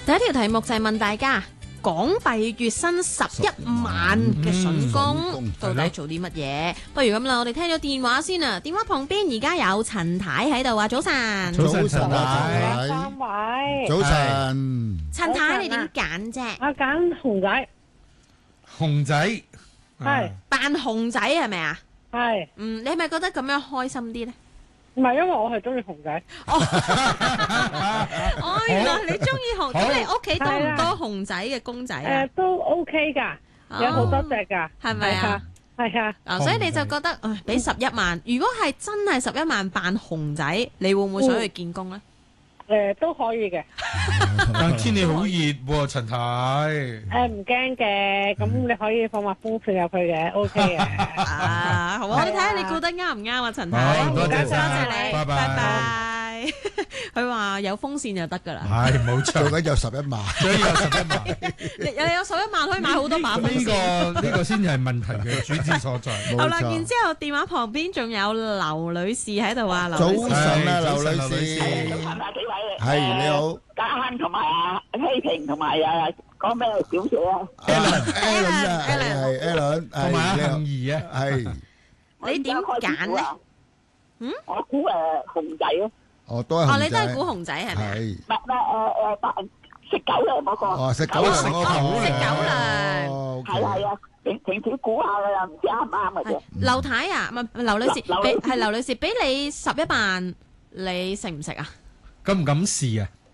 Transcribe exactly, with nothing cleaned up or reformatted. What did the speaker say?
第一條題目就係問大家港幣月薪十一萬嘅筍工到底做啲乜嘢？不如咁啦，我哋聽咗電話先啊！電話旁邊而家有陳太喺度啊，早晨。 早晨，陳太。 三位。 早晨。 陳太，你點揀啫？ 我揀熊仔。 熊仔。 係。 扮熊仔係咪啊？ 係。 嗯，你係咪覺得咁樣開心啲咧？ 唔係，因為我係中意熊仔。 哦，哦，原來你中意熊，咁你屋企多唔多熊仔嘅公仔啊？ 誒，都 OK 㗎，有好多隻㗎， 係咪啊？ 係啊。 啊，所以你就覺得，誒，俾十一萬，如果係真係十一萬扮熊仔，你會唔會想去見工咧？ 誒，都可以嘅。 但天氣好熱喎，陳太。 誒，唔驚嘅，咁你可以放埋風扇入去嘅 ，OK 嘅。 啊，好啊，我哋睇下你估得啱唔啱啊，陳太。 好，多謝多謝你， 拜拜。 拜拜。佢話有風扇就得㗎啦。 係冇錯， 最緊有十一萬， 最緊有十一萬。 你你有十一萬可以買好多把風扇。 呢個呢個先係問題嘅主旨所在。 好啦，然之後電話旁邊仲有劉女士喺度啊，劉女士。 早晨啊，劉女士。 早晨啊，幾位？ 係你好。 嘉亨同埋啊希平同埋啊講咩小姐啊 Alan，Alan 啊，係 Alan， 同埋阿杏兒啊， 係。 你點揀咧？嗯， 我估誒熊仔咯。 哦，都係熊仔。 哦，你都係估熊仔係咪？ 係。 唔係誒誒扮食狗糧嗰個。 哦，食狗糧嗰個。 食狗糧。 哦， 係係啊，平平時估下㗎啦，唔知啱唔啱嘅啫。 劉太啊，唔係劉女士，俾係劉女士俾你十一萬，你食唔食啊？ 敢唔敢試啊？